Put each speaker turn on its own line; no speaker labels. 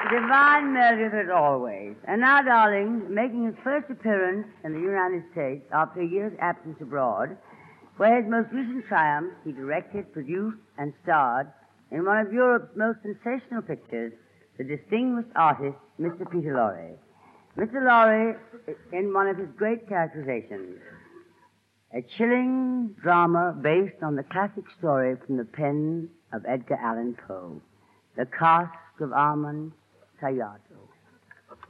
Divine Meredith as always. And now, darling, making his first appearance in the United States after a year's absence abroad, where his most recent triumph, he directed, produced, and starred in one of Europe's most sensational pictures, the distinguished artist, Mr. Peter Lorre. Mr. Lorre, in one of his great characterizations, a chilling drama based on the classic story from the pen of Edgar Allan Poe, The Cask of Armand Sayad.